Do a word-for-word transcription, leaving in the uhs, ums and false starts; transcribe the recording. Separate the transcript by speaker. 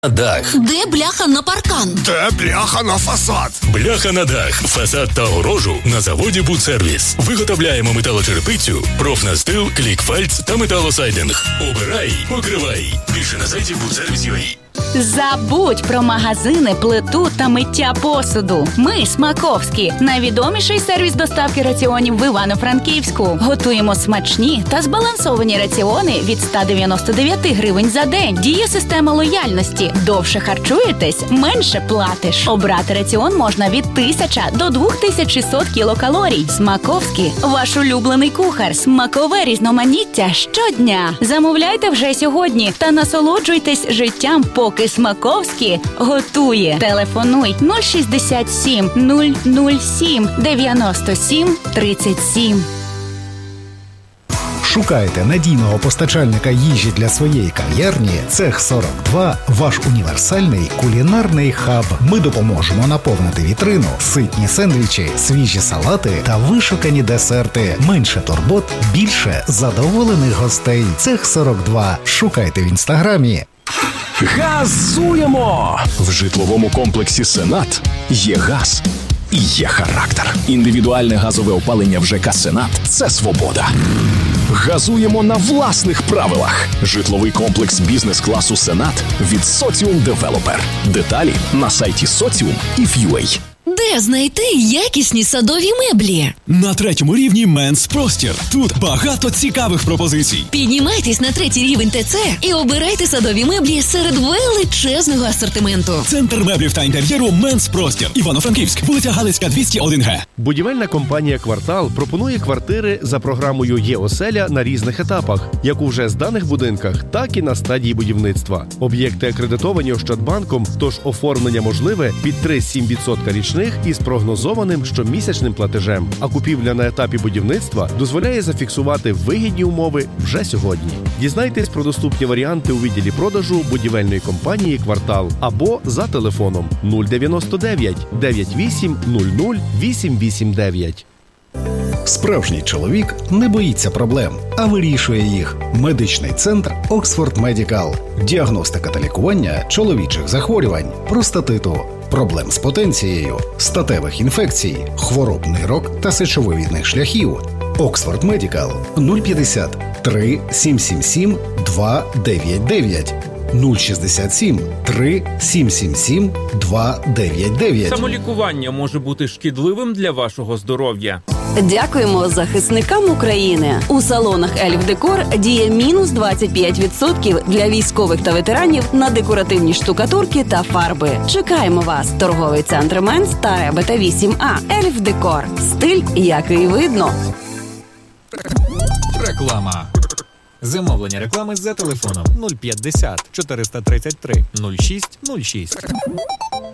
Speaker 1: Дах.
Speaker 2: Де бляха на паркан?
Speaker 3: Де бляха на фасад?
Speaker 1: Бляха на дах, фасад та огорожу на заводі «Будсервіс». Виготовляємо металочерепицю, профнастил, клікфальц та металосайдинг. Обирай, покривай. Більше на сайті будсервіс крапка ю а.
Speaker 4: Забудь про магазини, плиту та миття посуду. Ми Смаковські. Найвідоміший сервіс доставки раціонів в Івано-Франківську. Готуємо смачні та збалансовані раціони від сто дев'яносто дев'ять гривень за день. Діє система лояльності. Довше харчуєтесь, менше платиш. Обрати раціон можна від тисяча до двох тисяч шістсот кілокалорій. Смаковські. Ваш улюблений кухар. Смакове різноманіття щодня. Замовляйте вже сьогодні та насолоджуйтесь життям, поки Смаковські готує. Телефонуй нуль шістдесят сім нуль нуль сім дев'яносто сім тридцять сім.
Speaker 5: Шукаєте надійного постачальника їжі для своєї кав'ярні? Цех сорок два – ваш універсальний кулінарний хаб. Ми допоможемо наповнити вітрину, ситні сендвічі, свіжі салати та вишукані десерти. Менше турбот, більше задоволених гостей. Цех сорок два. Шукайте в інстаграмі.
Speaker 6: Газуємо! В житловому комплексі «Сенат» є газ і є характер. Індивідуальне газове опалення в ЖК «Сенат» – це свобода. Газуємо на власних правилах. Житловий комплекс бізнес-класу «Сенат» від «Соціум Девелопер». Деталі на сайті соціум і ф ю ей.
Speaker 2: Де знайти якісні садові меблі?
Speaker 7: На третьому рівні Менс Простір. Тут багато цікавих пропозицій.
Speaker 2: Піднімайтесь на третій рівень Т Ц і обирайте садові меблі серед величезного асортименту.
Speaker 7: Центр меблів та інтер'єру Менс Простір. Івано-Франківськ, вулиця Галицька, двісті один Г.
Speaker 8: Будівельна компанія «Квартал» пропонує квартири за програмою «Є-оселя» на різних етапах, як у вже зданих будинках, так і на стадії будівництва. Об'єкти акредитовані Ощадбанком, тож оформлення можливе під три цілих сім десятих відсотка річних із прогнозованим щомісячним платежем. А купівля на етапі будівництва дозволяє зафіксувати вигідні умови вже сьогодні. Дізнайтесь про доступні варіанти у відділі продажу будівельної компанії «Квартал» або за телефоном нуль дев'яносто дев'ять дев'ять вісім нуль нуль вісім вісім дев'ять.
Speaker 5: Справжній чоловік не боїться проблем, а вирішує їх. Медичний центр Оксфорд Медікал. Діагностика та лікування чоловічих захворювань, простатиту, проблем з потенцією, статевих інфекцій, хвороб нирок та сечовивідних шляхів. Оксфорд Медікал нуль п'ятдесят три сім сім сім два дев'ять дев'ять нуль шістдесят сім три сім сім сім два дев'ять дев'ять.
Speaker 9: Самолікування може бути шкідливим для вашого здоров'я.
Speaker 10: Дякуємо захисникам України. У салонах Ельф Декор діє мінус двадцять п'ять відсотків для військових та ветеранів на декоративні штукатурки та фарби. Чекаємо вас. Торговий центр Менс та Ребета вісім А. Ельф Декор. Стиль, який видно.
Speaker 11: Реклама. Замовлення реклами за телефоном нуль п'ятдесят чотириста тридцять три нуль шість нуль шість.